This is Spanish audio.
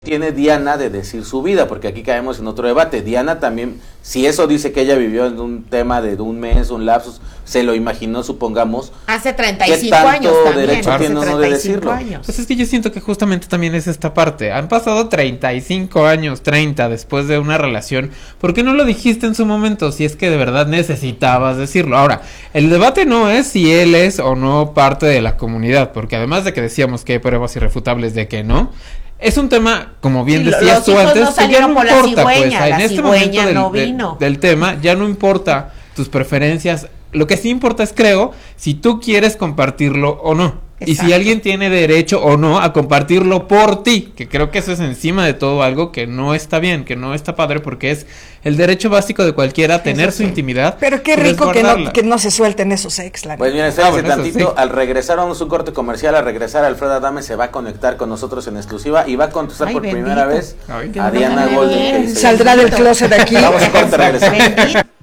tiene Diana de decir su vida, porque aquí caemos en otro debate. Diana también, si eso dice que ella vivió en un tema de un mes, un lapsus, se lo imaginó, supongamos. Hace 35 años también. Derecho tiene uno de decirlo. Pues es que yo siento que justamente también es esta parte. Han pasado 35 años, 30 después de una relación. ¿Por qué no lo dijiste en su momento si es que de verdad necesitabas decirlo? Ahora, el debate no es si él es o no parte de la comunidad, porque además de que decíamos que hay pruebas irrefutables de que no, es un tema, como bien decías tú antes, no que ya no importa, pues, en este momento del tema, ya no importa tus preferencias, lo que sí importa es, creo, si tú quieres compartirlo o no. Exacto. Y si alguien tiene derecho o no a compartirlo por ti, que creo que eso es encima de todo algo que no está bien, que no está padre, porque es el derecho básico de cualquiera a tener su intimidad. Pero qué rico que no se suelten esos ex, la Pues mira, espérense tantito, sí. Al regresar vamos a un corte comercial, al regresar Alfredo Adame se va a conectar con nosotros en exclusiva y va a contestar por primera vez a Diana Golden. Saldrá del closet de aquí. Vamos a corte, regresamos.